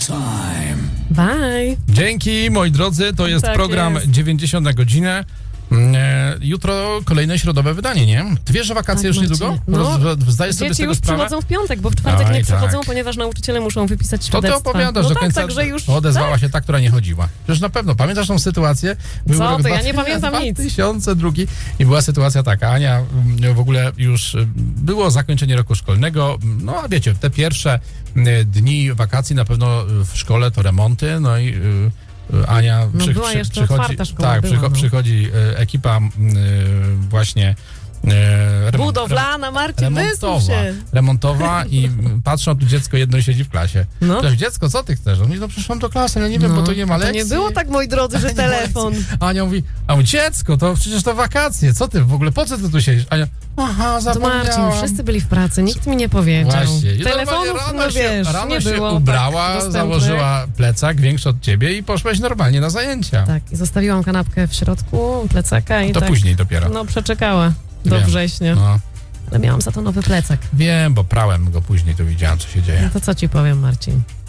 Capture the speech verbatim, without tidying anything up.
time. Bye. Dzięki, moi drodzy, to jest Tak program jest. dziewięćdziesiąt na godzinę. E, Jutro kolejne środowe wydanie, nie? Ty wiesz, że wakacje Tak, już Marcinie. niedługo? No, Roz, zdajesz sobie z Dzieci tego już sprawę? przychodzą w piątek, bo w czwartek Oj, nie przychodzą, tak. ponieważ nauczyciele muszą wypisać To świadectwa. ty opowiadasz, no że tak, końca także już... odezwała tak? się ta, która nie chodziła. Przecież na pewno, pamiętasz tą sytuację? Był Co rok ty, ja dwa- nie pamiętam nic. dwa tysiące drugi i była sytuacja taka, Ania mm, w ogóle już y, było zakończenie roku szkolnego, no a wiecie, te pierwsze y, dni wakacji na pewno y, w szkole to remonty, no i y, Ania No przy, była przy, jeszcze przychodzi, otwarta szkoła, tak, była, przycho, no. przychodzi y, ekipa y, właśnie y, remont, Budowlana, Marcin, remontowa, wysłuch się. remontowa i mm, patrzą, tu dziecko jedno siedzi w klasie. No. Cześć, dziecko, co ty chcesz? On mówi, no przyszłam do klasy, ale nie wiem, No, bo tu nie ma a to lekcji. nie było tak, moi drodzy, że Nie ma telefon. lekcji. Ania mówi, a mówi, dziecko, to przecież to wakacje, co ty w ogóle, po co ty tu siedzisz? Ania, aha, To zapomniałam. Marcin, wszyscy byli w pracy, nikt mi nie powiedział. Właśnie. I Telefonów, normalnie rano no wiesz, się, rano nie się było ubrała, tak dostępnych. założyła plecak większy od ciebie i poszłaś normalnie na zajęcia. Tak, i zostawiłam kanapkę w środku plecaka i To tak, później dopiero. no przeczekała do Wiem. września. No, Ale miałam za to nowy plecak. wiem, bo prałem go później, to widziałem, co się dzieje. No to co ci powiem, Marcin?